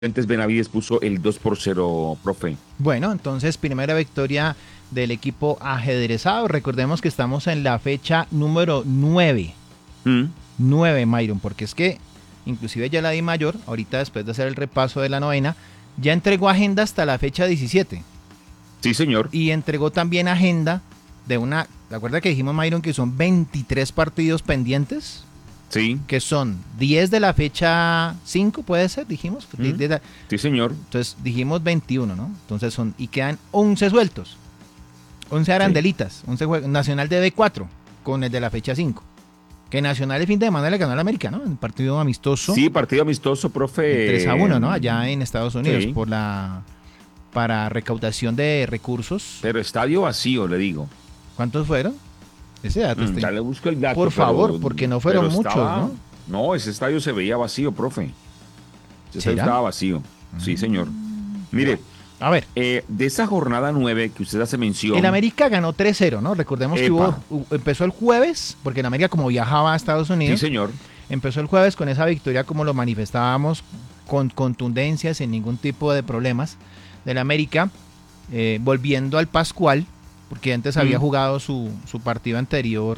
Benavides puso el 2-0, profe. Bueno, entonces primera victoria del equipo ajedrezado. Recordemos que estamos en la fecha número 9. Mm, 9, Myron, porque es que inclusive ya la di mayor, ahorita después de hacer el repaso de la novena, ya entregó agenda hasta la fecha 17. Sí, señor. Y entregó también agenda de una, ¿te acuerdas que dijimos, Myron, que son 23 partidos pendientes? Sí. Que son 10 de la fecha 5, puede ser, dijimos. Sí, señor. Entonces dijimos 21, ¿no? Entonces y quedan 11 sueltos. 11 arandelitas. 11 Nacional de B4 con el de la fecha 5. Que Nacional el fin de semana le ganó al América, ¿no? En partido amistoso. Sí, partido amistoso, profe. 3-1, ¿no? Allá en Estados Unidos Sí. para recaudación de recursos. Pero estadio vacío, le digo. ¿Cuántos fueron? Ese dato está. Ya le busco el dato. Por favor, porque no fueron muchos, ¿no? No, ese estadio se veía vacío, profe. Ese estadio ¿Será? estaba vacío. Sí, señor. Mire, A ver, de esa jornada 9 que usted hace mención. el América ganó 3-0, ¿no? Recordemos que Epa. empezó el jueves, porque el América como viajaba a Estados Sí, Unidos, señor. empezó el jueves con esa victoria como lo manifestábamos, con contundencia, sin ningún tipo de problemas del América, volviendo al Pascual, porque antes había jugado su partido anterior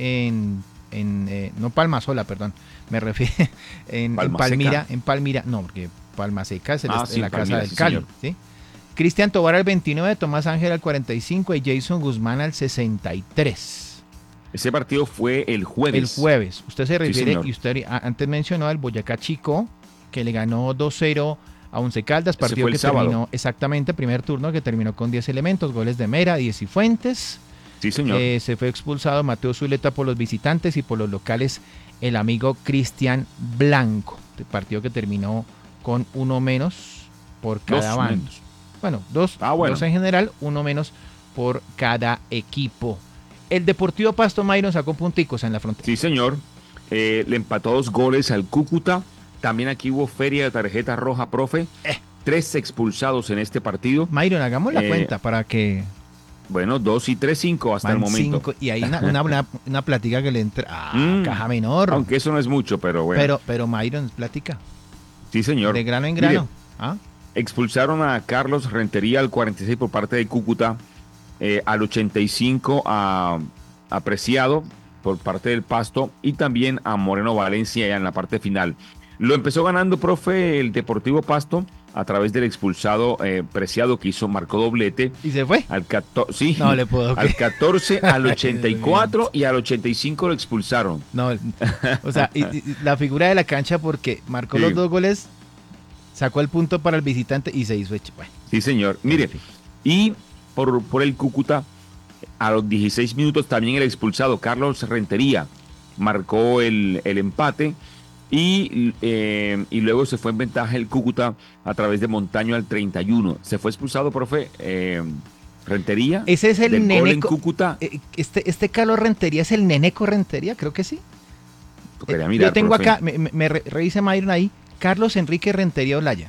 no Palmasola, perdón, me refiero en Palmira, no, porque Palmaseca es Sí, la Palmira, casa del sí, Cali, señor. ¿sí? Cristian Tobar al 29, Tomás Ángel al 45 y Jason Guzmán al 63. Ese partido fue el jueves. El jueves. Usted se refiere, señor. y usted antes mencionó al Boyacá Chico, que le ganó 2-0 a Once Caldas, partido fue el que sábado. terminó exactamente, primer turno, que terminó con 10 elementos, goles de Mera, 10 y Fuentes. Sí, señor. Se fue expulsado Mateo Zuleta por los visitantes y por los locales el amigo Cristian Blanco. El partido que terminó con uno menos por cada Dos bando. menos. Bueno, dos en general, uno menos por cada equipo. El Deportivo Pasto Mayron sacó punticos en la frontera. Sí, señor. Le empató 2 goles al Cúcuta. También aquí hubo feria de tarjeta roja, profe. 3 expulsados en este partido. Mayron, hagamos la cuenta para que... Bueno, 2 y 3, 5 hasta el momento. 5, y hay una plática que le entra... caja menor. Aunque eso no es mucho, pero bueno. Pero Mayron, plática. Sí, señor. De grano en grano. Mire, expulsaron a Carlos Rentería al 46 por parte de Cúcuta. Al 85 a Preciado por parte del Pasto. Y también a Moreno Valencia ya en la parte final. Lo empezó ganando, profe, el Deportivo Pasto a través del expulsado Preciado que marcó doblete. ¿Y se fue? Sí, no le puedo al 14, al 84 y al 85 lo expulsaron. No, o sea, y la figura de la cancha porque marcó los 2 goles, sacó el punto para el visitante y se hizo hecho. Bueno. Sí, señor. Mire, y por el Cúcuta, a los 16 minutos también el expulsado Carlos Rentería marcó el empate. Y luego se fue en ventaja el Cúcuta a través de Montaño al 31. Se fue expulsado, profe, Rentería. Ese es el del gol en Neneco. Cúcuta. Este Carlos Rentería es el Neneco Rentería, creo que sí. Mirar, yo tengo profe. acá, revise Mayron ahí, Carlos Enrique Rentería Olaya.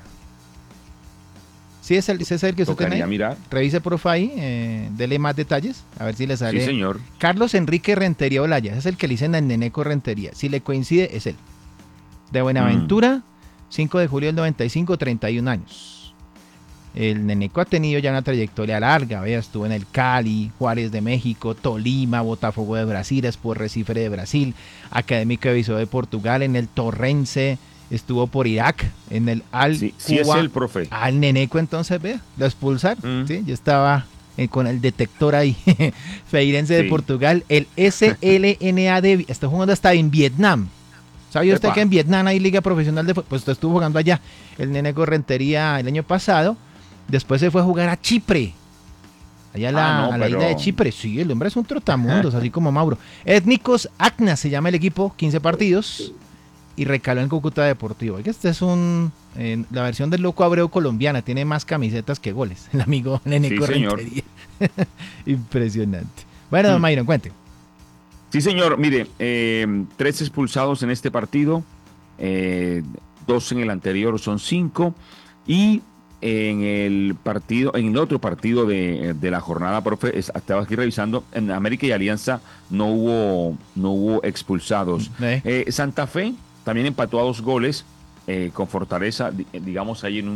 ¿Sí es el que usted tiene ahí? Mirar. Revise por favor ahí, dele más detalles, a ver si le sale. Sí, señor. Carlos Enrique Rentería Olaya, ese es el que le dicen el Neneco Rentería. Si le coincide, es él. De Buenaventura, 5 de julio del 95, 31 años. El Neneco ha tenido ya una trayectoria larga, ¿ve? Estuvo en el Cali, Juárez de México, Tolima, Botafogo de Brasil, Sport Recife de Brasil, Académico de Viseu de Portugal, en el Torrense, estuvo por Irak, en el Sí Cuba. es el profe. Al Neneco entonces, vea, lo expulsar, ¿sí? Yo estaba con el detector ahí, Feirense de Portugal, el SLNA está jugando hasta en Vietnam. ¿Sabía usted que en Vietnam hay liga profesional de fútbol? Pues usted estuvo jugando allá, el Neneco Rentería el año pasado, después se fue a jugar a Chipre, allá a la isla de Chipre. Sí, el hombre es un trotamundos, así como Mauro. Étnicos Acna se llama el equipo, 15 partidos, y recaló en Cúcuta Deportivo. Oiga, este es la versión del Loco Abreu colombiana, tiene más camisetas que goles, el amigo Neneco Rentería. Impresionante. Bueno, don Mayron, cuente. Sí, señor. Mire, 3 expulsados en este partido, 2 en el anterior, son 5. Y en el otro partido de la jornada, profe, estaba aquí revisando, en América y Alianza no hubo expulsados. Santa Fe también empató a 2 goles con fortaleza, digamos, ahí en